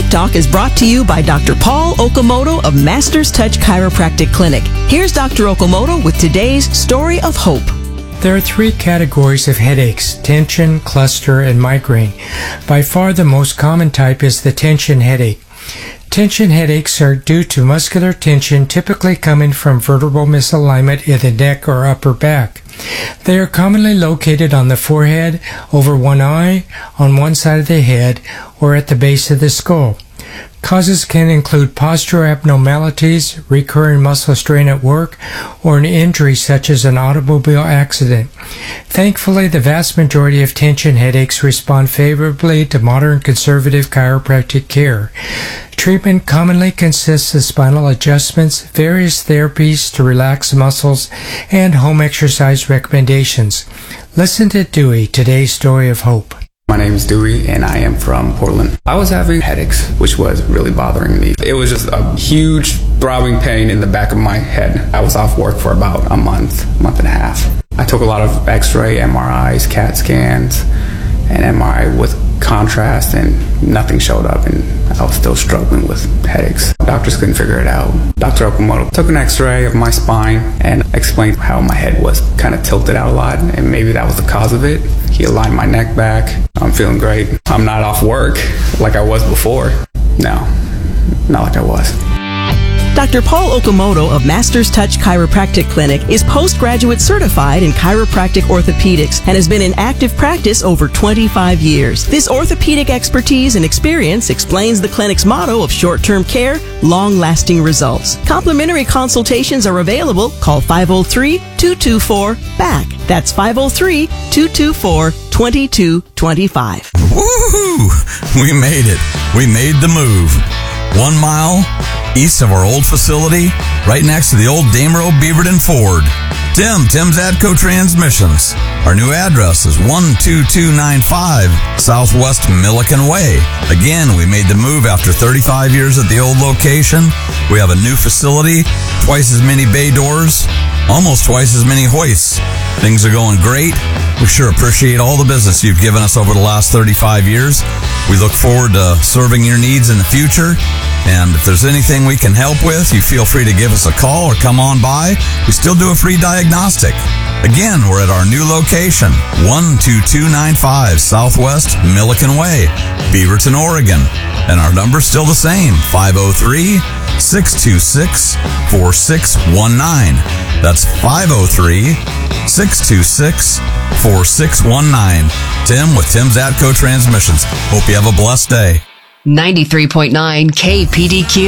Tech Talk is brought to you by Dr. Paul Okamoto of Masters Touch Chiropractic Clinic. Here's Dr. Okamoto with today's story of hope. There are three categories of headaches: tension, cluster, and migraine. By far the most common type is the tension headache. Tension headaches are due to muscular tension typically coming from vertebral misalignment in the neck or upper back. They are commonly located on the forehead, over one eye, on one side of the head, or at the base of the skull. Causes can include postural abnormalities, recurring muscle strain at work, or an injury such as an automobile accident. Thankfully, the vast majority of tension headaches respond favorably to modern conservative chiropractic care. Treatment commonly consists of spinal adjustments, various therapies to relax muscles, and home exercise recommendations. Listen to Dewey, today's story of hope. My name is Dewey, and I am from Portland. I was having headaches, which was really bothering me. It was just a huge throbbing pain in the back of my head. I was off work for about a month and a half. I took a lot of x-ray, MRIs, CAT scans, and MRI with contrast, and nothing showed up, and I was still struggling with headaches. Doctors couldn't figure it out. Dr. Okamoto took an x-ray of my spine and explained how my head was kind of tilted out a lot, and maybe that was the cause of it. He aligned my neck back. I'm feeling great. I'm not off work like I was before. No, not like I was. Dr. Paul Okamoto of Masters Touch Chiropractic Clinic is postgraduate certified in chiropractic orthopedics and has been in active practice over 25 years. This orthopedic expertise and experience explains the clinic's motto of short-term care, long-lasting results. Complimentary consultations are available. Call 503-224-BACK. That's 503-224-2225. Woohoo! We made it. We made the move. 1 mile east of our old facility, right next to the old Damerow Beaverton Ford. Tim's Atco Transmissions. Our new address is 12295 Southwest Milliken Way. Again, we made the move after 35 years at the old location. We have a new facility, twice as many bay doors, almost twice as many hoists. Things are going great. We sure appreciate all the business you've given us over the last 35 years. We look forward to serving your needs in the future. And if there's anything we can help with, you feel free to give us a call or come on by. We still do a free diagnostic. Again, we're at our new location, 12295 Southwest Milliken Way, Beaverton, Oregon. And our number's still the same, 503-626-4619. That's 503-626-4619. Tim with Tim's Atco Transmissions. Hope you have a blessed day. 93.9 KPDQ.